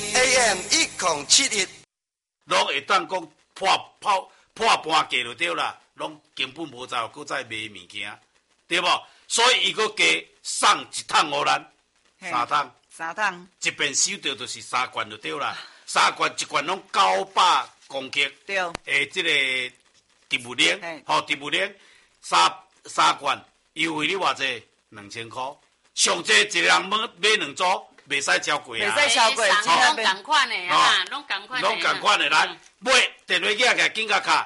AM 1071， 拢会当讲破半价就对啦，拢根本无再搁再卖物件，对无？所以伊搁加送一桶互咱，3桶，一遍收到就是3罐就对啦，3罐一罐拢900公克， 对， 即个植物奶，植物奶3罐优惠你偌济？2000块，上济一个人买2组，袂使超过啊！ 袂使超过， 拢同款的啊，拢同款的来买电话机个紧甲卡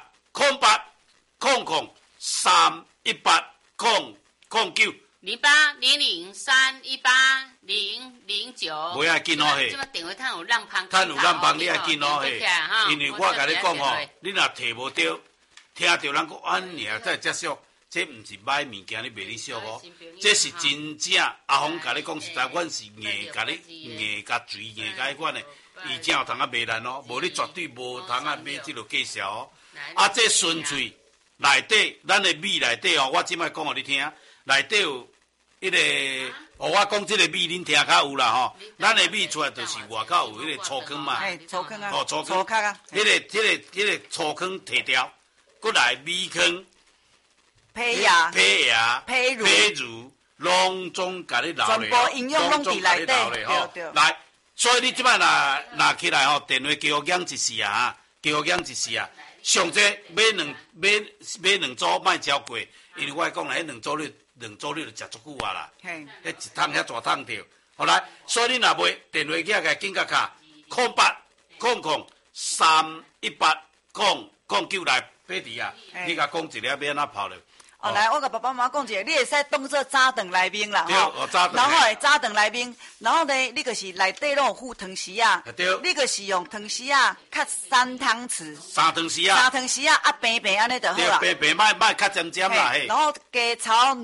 0800318009。 0800318009。 袂爱紧哦嘿。 即摆电话趁有浪芳， 你爱紧哦嘿。因为我甲你讲吼，你若摕无着，听着人讲安尔才会俗，这毋是歹物件，你卖你俗哦。这是真正阿峰甲你讲实在，阮是硬甲你硬甲水硬甲迄款的，伊才有通啊卖咱哦，无你绝对无通啊买即落介绍哦。啊，这纯粹内底，咱的米内底哦，我即摆讲互你听，内底有迄个，我讲即个米恁听较有啦吼。咱的米出来就是外口有迄个粗糠嘛， 粗糠啊， 粗糠啊，迄个粗糠摕掉，搁来米糠。 胚芽、 胚乳，拢总甲你留咧， 全部营养拢伫内底， 对。来，所以你即摆若起来吼，电话叫我养一世啊，上济买两组，莫超过，因为我讲啦，迄两组你就食足久啊啦，迄一桶遐大桶着，好来，所以你若买电话机个紧甲卡0800318009来买滴啊，你甲讲一粒要安怎泡了。 来，我甲爸爸妈妈讲一下，你会使当做早顿来面啦， 吼， 然后早顿来面，然后呢，你就是内底拢有附汤匙啊，你就是用汤匙啊，较3汤匙，3汤匙啊，平平安尼就好啦， 平莫较尖尖啦，嘿， 然后加炒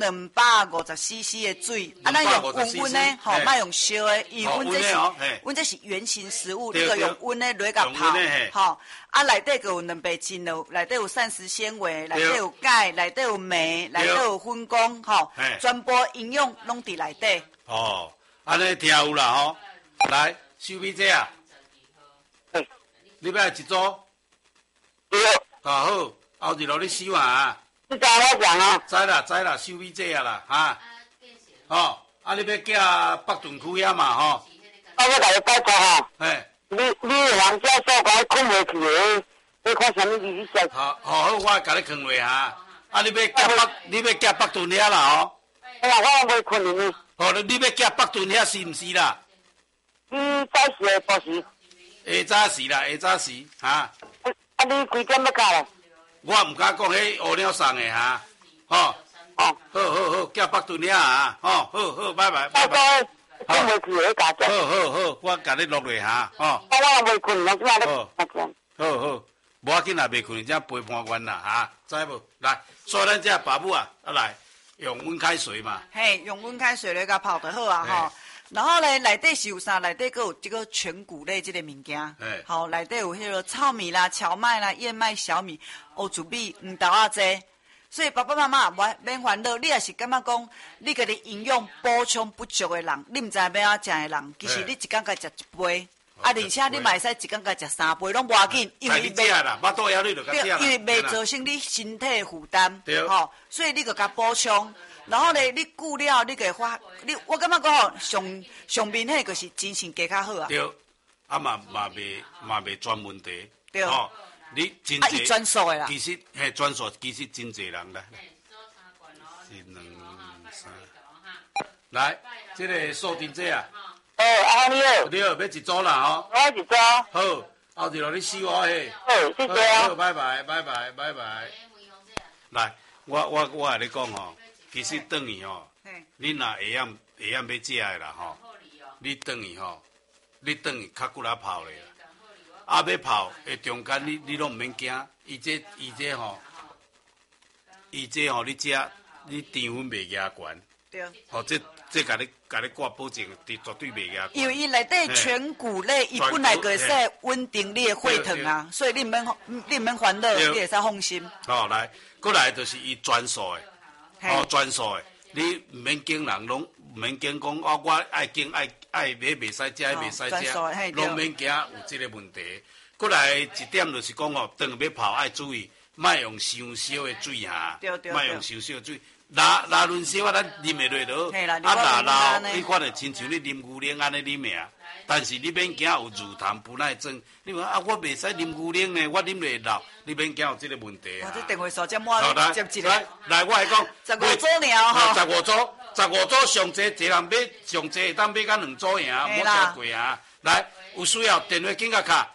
250cc 的水，咱用温的，吼，莫用烧的，因为阮这是原形食物，你就用温的落甲泡，吼。啊，内底有2倍精了，内底有膳食纤维，内底有钙，内底有镁，内底有粉光，吼，全部营养拢伫内底。 哦，安尼听有啦吼，来收米姐啊，你要一组？ 对。 好，后日落你收啊。 你知我讲啊？ 知啦，收米姐啊啦，哈。哦，啊，你要寄北屯区遐嘛吼？ 我甲你拜托吼。 嘿。 你黄家所讲困袂去的，你看啥物你写？ 好，我甲你藏落下。啊，你要寄北屯遐啦吼？ 哎呀，我袂困呢。 哦，你要寄北屯遐是毋是啦？ 早时到时。 下早时哈。 啊，你几点要到咧？ 我毋敢讲，迄乌鸟送的哈。吼。好，寄北屯遐啊。好，拜拜。 困袂去的家姐。 好，我甲你落落下，吼。 我袂困，我即马咧。 好，无要紧啦，袂困，只陪伴阮啦，哈，知无？来，所以咱这爸母啊，来用温开水嘛。 嘿，用温开水来甲泡就好啊，吼。然后呢，内底是有啥？内底佫有这个全谷类这个物件，好，内底有迄个糙米啦、荞麦啦、燕麦、小米、黑薯米、黄豆仔这。所以爸爸妈妈免烦恼，你也是感觉讲，你家己营养补充不足的人，你毋知要怎食的人，其实你一工该食一杯，而且你嘛会使一工该食3杯，拢无要紧，因为袂造成你身体负担，吼，所以你就甲补充，然后呢，你久了你个发，我感觉讲吼，上面迄就是精神加较好啊。 对，啊嘛袂专问题， 对。 你真啊，伊专属的啦。 其实专属，其实真侪人来。1、2、3，来，这个锁定这啊。 阿你好。 你好，要一组啦吼。 我一组。 好，后日落你收我嘿。 好，谢谢啊。 好，拜拜。来，我甲你讲吼，其实转去吼，你若下暗要食的啦吼，你转去较久来泡咧。啊，要泡，中间你拢毋免惊，伊这吼，你食，你甜分袂压悬。 对。 吼，这甲你挂保证，绝对袂压悬。 因为伊内底全谷类，伊本来就会使稳定你的血糖啊，所以你毋免烦恼，你会使放心。 好，来，过来就是伊专属的，专属的，你毋免惊人，拢毋免惊讲，我爱爱买袂使食，袂使食，拢免惊有这个问题。过来一点就是讲哦，当要泡爱注意，莫用伤烧的水哈，莫用伤烧的水。拉轮烧啊，咱啉会落落，拉老你看着亲像你啉牛奶安尼啉的啊。但是你免惊有乳糖不耐症，你讲啊，我袂使啉牛奶呢，我啉袂老，你免惊有这个问题啊。 这电话数这满，接一个。 来，我来讲 ，15组尔吼。 15组上济一人买，上济会当买到2组赢，无超过啊。来，有需要电话紧甲卡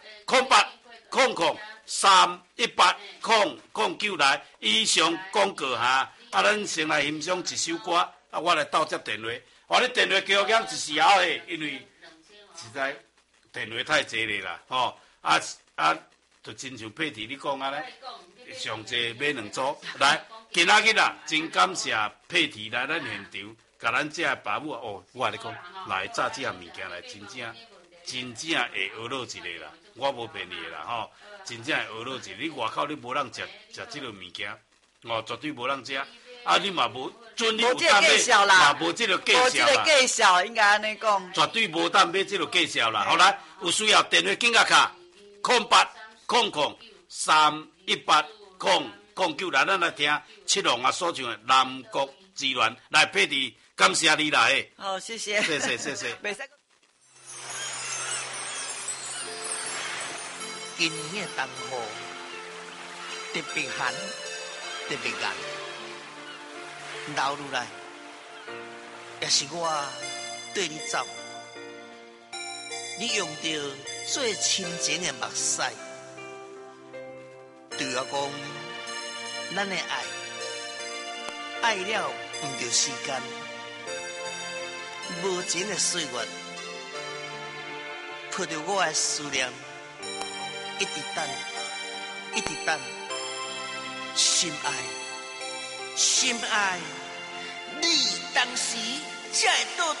0800318009来，以上广告哈。啊，咱先来欣赏一首歌，啊，我来倒接电话。哇，你电话叫我1时后诶，因为实在电话太济咧啦，吼。就真像佩蒂你讲啊咧，上济买2组。来，今仔日啦，真感谢佩蒂来咱现场，甲咱这爸母哦，我你讲，来炸这物件来，真正会学落一个啦，我无骗你啦，吼，真正会学落一个。你外口你无人食这个物件，哦，绝对无人食。啊，你嘛无准你有当买，嘛无这个计数啦。无这个计数，应该安尼讲。 绝对无当买这个计数啦。好来，有需要电话紧甲卡0800318009来，咱来听七龙啊所唱的《南国之恋》。来，佩蒂，感谢你来。 好，谢谢。 谢谢。 今年的冬雨特别寒，特别硬。留落来，也是我对你走。你用着最深情的目屎，对我讲，咱的爱了唔着时间，无情的岁月，抱着我的思念，一直等，心爱，你当时才会倒